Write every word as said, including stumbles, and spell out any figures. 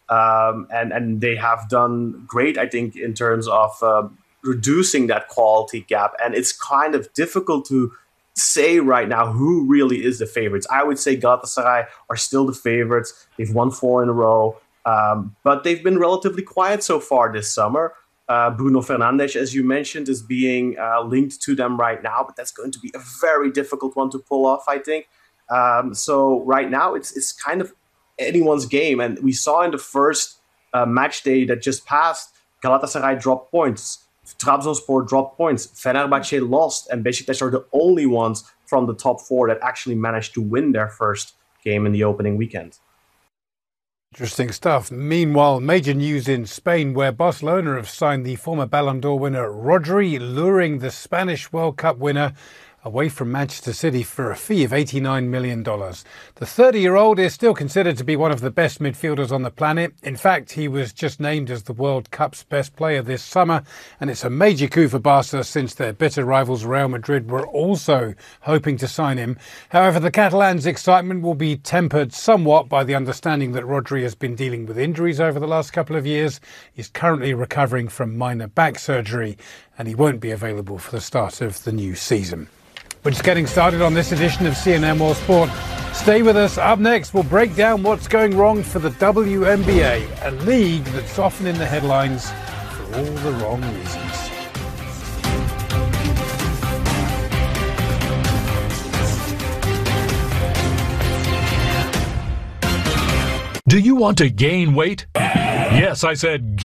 Um, and, and they have done great, I think, in terms of uh, reducing that quality gap. And it's kind of difficult to say right now who really is the favorites. I would say Galatasaray are still the favorites. They've won four in a row, um, but they've been relatively quiet so far this summer. Uh, Bruno Fernandes, as you mentioned, is being uh, linked to them right now, but that's going to be a very difficult one to pull off, I think. Um, so right now, it's it's kind of anyone's game. And we saw in the first uh, match day that just passed, Galatasaray dropped points, Trabzonspor dropped points, Fenerbahce lost, and Beşiktaş are the only ones from the top four that actually managed to win their first game in the opening weekend. Interesting stuff. Meanwhile, major news in Spain, where Barcelona have signed the former Ballon d'Or winner Rodri, luring the Spanish World Cup winner away from Manchester City for a fee of eighty-nine million dollars. The thirty-year-old is still considered to be one of the best midfielders on the planet. In fact, he was just named as the World Cup's best player this summer, and it's a major coup for Barca since their bitter rivals Real Madrid were also hoping to sign him. However, the Catalans' excitement will be tempered somewhat by the understanding that Rodri has been dealing with injuries over the last couple of years. He's currently recovering from minor back surgery, and he won't be available for the start of the new season. We're just getting started on this edition of C N N More Sport. Stay with us. Up next, we'll break down what's going wrong for the W N B A, a league that's often in the headlines for all the wrong reasons. Do you want to gain weight? Yes, I said